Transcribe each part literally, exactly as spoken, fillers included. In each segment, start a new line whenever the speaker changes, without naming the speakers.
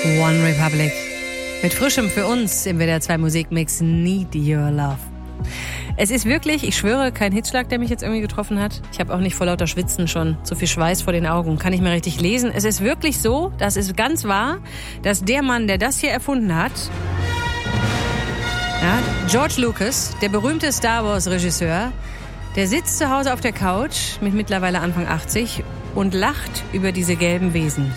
One Republic. Mit frischem für uns im W D R zwei Musikmix Need Your Love. Es ist wirklich, ich schwöre, kein Hitzschlag, der mich jetzt irgendwie getroffen hat. Ich habe auch nicht vor lauter Schwitzen schon so viel Schweiß vor den Augen. Kann ich mir richtig lesen. Es ist wirklich so, das ist ganz wahr, dass der Mann, der das hier erfunden hat, ja, George Lucas, der berühmte Star Wars Regisseur, der sitzt zu Hause auf der Couch mit mittlerweile Anfang achtzig und lacht über diese gelben Wesen.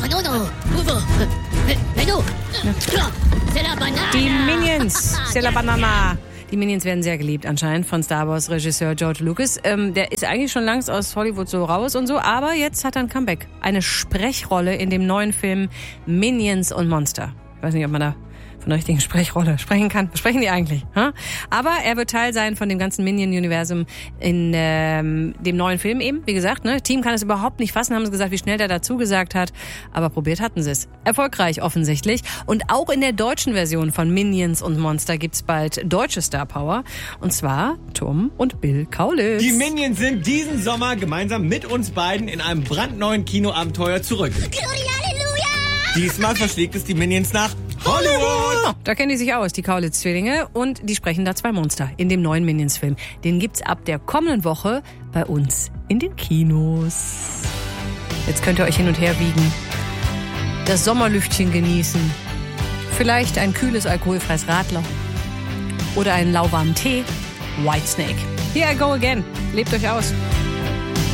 Die Minions, c'est la banana. Die Minions werden sehr geliebt anscheinend von Star Wars Regisseur George Lucas. Ähm, der ist eigentlich schon längst aus Hollywood so raus und so, aber jetzt hat er ein Comeback. Eine Sprechrolle in dem neuen Film Minions und Monster. Ich weiß nicht, ob man da von der richtigen Sprechrolle sprechen kann. Was sprechen die eigentlich? Huh? Aber er wird Teil sein von dem ganzen Minion-Universum in ähm, dem neuen Film eben. Wie gesagt, ne, Team kann es überhaupt nicht fassen, haben sie gesagt, wie schnell der dazu gesagt hat. Aber probiert hatten sie es. Erfolgreich offensichtlich. Und auch in der deutschen Version von Minions und Monster gibt's bald deutsche Star Power. Und zwar Tom und Bill Kaulitz.
Die Minions sind diesen Sommer gemeinsam mit uns beiden in einem brandneuen Kinoabenteuer zurück.
Gloria, Halleluja!
Diesmal verschlägt es die Minions nach Hollywood!
Da kennen die sich aus, die Kaulitz-Zwillinge. Und die sprechen da zwei Monster in dem neuen Minions-Film. Den gibt's ab der kommenden Woche bei uns in den Kinos. Jetzt könnt ihr euch hin und her wiegen, das Sommerlüftchen genießen, vielleicht ein kühles alkoholfreies Radler oder einen lauwarmen Tee. Whitesnake. Here I go again. Lebt euch aus.